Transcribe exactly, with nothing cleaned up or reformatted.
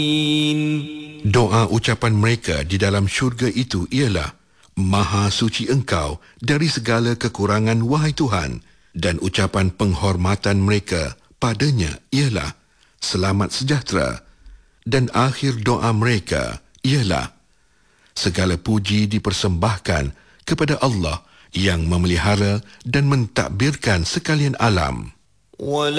Doa ucapan mereka di dalam syurga itu ialah, Maha suci Engkau dari segala kekurangan, wahai Tuhan, dan ucapan penghormatan mereka padanya ialah, selamat sejahtera, dan akhir doa mereka ialah, segala puji dipersembahkan kepada Allah yang memelihara dan mentadbirkan sekalian alam.